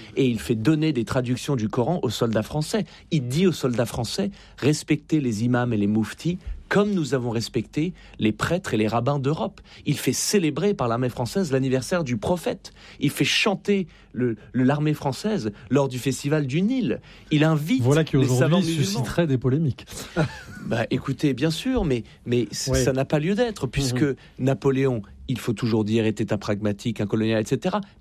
et il fait donner des traductions du Coran aux soldats français. Il dit aux soldats français, respectez les imams et les mouftis comme nous avons respecté les prêtres et les rabbins d'Europe. Il fait célébrer par l'armée française l'anniversaire du prophète. Il fait chanter l'armée française lors du festival du Nil. Il invite voilà qui les savants aujourd'hui musulmans. susciterait des polémiques. Écoutez, bien sûr, mais ça n'a pas lieu d'être, puisque Napoléon, il faut toujours dire, était un pragmatique, un colonial, etc.